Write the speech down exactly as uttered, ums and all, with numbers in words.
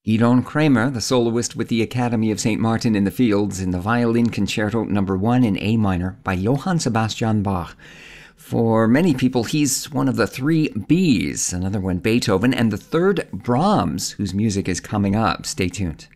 Gidon Kremer, the soloist with the Academy of Saint Martin in the Fields, in the Violin Concerto Number one in A minor by Johann Sebastian Bach. For many people, he's one of the three Bs, another one Beethoven, and the third Brahms, whose music is coming up. Stay tuned.